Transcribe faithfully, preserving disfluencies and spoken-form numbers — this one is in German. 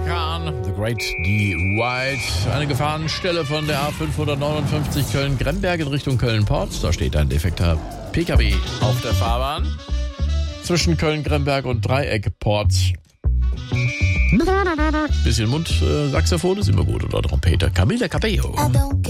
Khan, The Great D. White. Eine Gefahrenstelle von der A fünfhundertneunundfünfzig Köln-Gremberg in Richtung Köln-Port. Da steht ein defekter P K W auf der Fahrbahn. Zwischen Köln-Gremberg und Dreieck-Port. Bisschen Mundsaxophon ist immer gut. Oder Trompete. Camila Cabello.